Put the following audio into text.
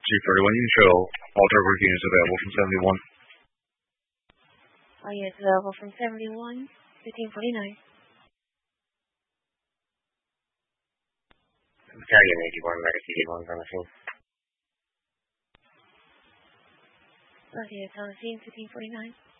G31 Intro. All driver units available from 71. Yes, available from 71, 1549. Battalion 81, Medic 81 on the scene. Yes, on the scene, 1549.